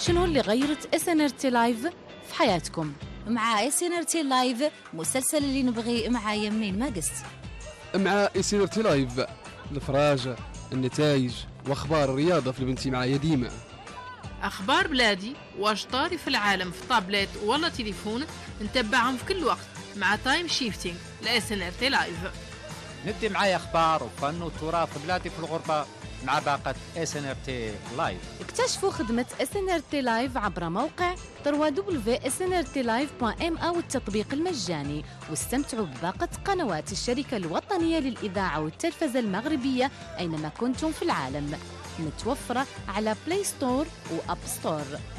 شنو اللي غيرت SNRT لايف في حياتكم؟ مع SNRT لايف مسلسل اللي نبغي معايا منين ما قست. مع SNRT لايف الفراجة، النتائج واخبار الرياضة في البنتي معايا ديما. اخبار بلادي واش طاري في العالم في طابلت ولا تليفون نتبعهم في كل وقت مع تايم شيفتينج SNRT لايف. ندي معايا اخبار وفن وتراث بلادي في الغربة مع باقة SNRT لايف. اكتشفوا خدمة SNRT لايف عبر موقع www.snrtlive.m أو التطبيق المجاني، واستمتعوا بباقة قنوات الشركة الوطنية للإذاعة والتلفزة المغربية أينما كنتم في العالم، متوفرة على بلاي ستور وأب ستور.